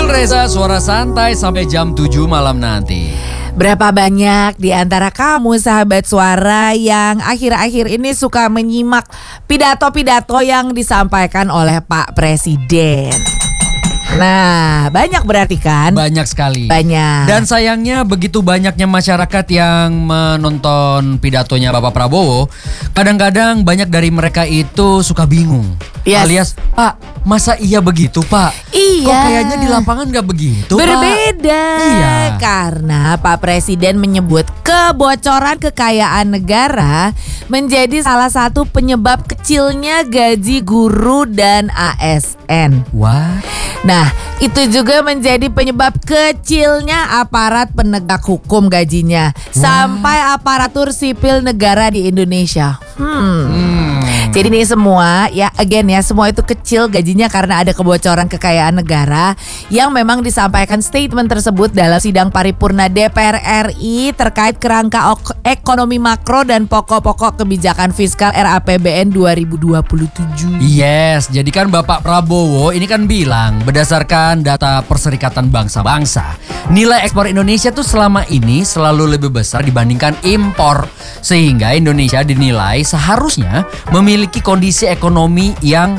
Full Reza, suara santai sampai jam 7 malam nanti. Berapa banyak di antara kamu sahabat suara yang akhir-akhir ini suka menyimak pidato-pidato yang disampaikan oleh Pak Presiden? Nah, banyak berarti kan? Banyak sekali. Banyak. Dan sayangnya begitu banyaknya masyarakat yang menonton pidatonya Bapak Prabowo, kadang-kadang banyak dari mereka itu suka bingung. Yes. Alias, Pak, masa iya begitu Pak? Iya. Kok kayaknya di lapangan gak begitu Pak? Berbeda. Iya. Karena Pak Presiden menyebut kebocoran kekayaan negara menjadi salah satu penyebab kecilnya gaji guru dan ASN. Wah. Nah, itu juga menjadi penyebab kecilnya aparat penegak hukum gajinya. Sampai aparatur sipil negara di Indonesia. Jadi ini semua ya again ya, semua itu kecil gajinya karena ada kebocoran kekayaan negara yang memang disampaikan statement tersebut dalam sidang paripurna DPR RI terkait kerangka ekonomi makro dan pokok-pokok kebijakan fiskal RAPBN 2027. Yes, jadi kan Bapak Prabowo ini kan bilang berdasarkan data Perserikatan Bangsa-Bangsa, nilai ekspor Indonesia tuh selama ini selalu lebih besar dibandingkan impor. Sehingga Indonesia dinilai seharusnya memiliki kondisi ekonomi yang